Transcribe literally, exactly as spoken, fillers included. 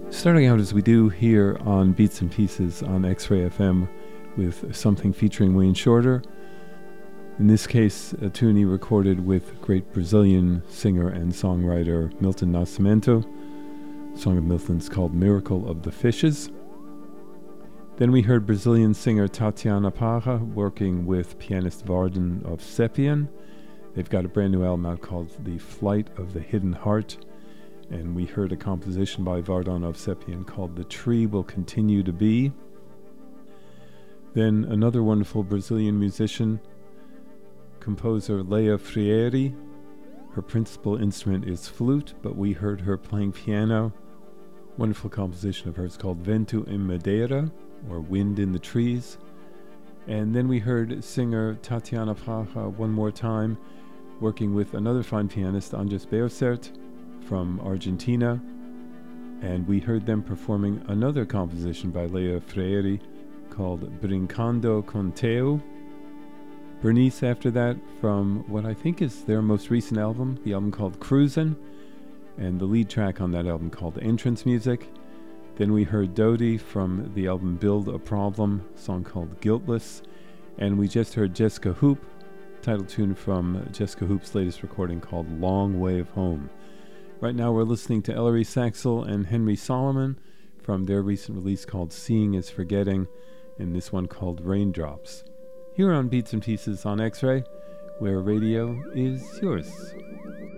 Starting out as we do here on Beats and Pieces on X-Ray F M with something featuring Wayne Shorter. In this case, a tune he recorded with great Brazilian singer and songwriter Milton Nascimento. The song of Milton's called Miracle of the Fishes. Then we heard Brazilian singer Tatiana Parra working with pianist Vardan of Sepian. They've got a brand new album out called The Flight of the Hidden Heart. And we heard a composition by Vardan of Sepian called The Tree Will Continue to Be. Then another wonderful Brazilian musician, composer Leia Frieri. Her principal instrument is flute, but we heard her playing piano. Wonderful composition of hers called Vento em Madeira, or Wind in the Trees. And then we heard singer Tatiana Parra one more time, working with another fine pianist, Andres Bersert, from Argentina, and we heard them performing another composition by Leia Freire called Brincando con Teu. Bernice after that from what I think is their most recent album, the album called Cruisin', and the lead track on that album called Entrance Music. Then we heard Dodie from the album Build a Problem, a song called Guiltless, and we just heard Jessica Hoop, title tune from Jessica Hoop's latest recording called Long Way of Home. Right now we're listening to Ellery Saxel and Henry Solomon from their recent release called Seeing is Forgetting, and this one called Raindrops. Here on Beats and Pieces on X-Ray, where radio is yours.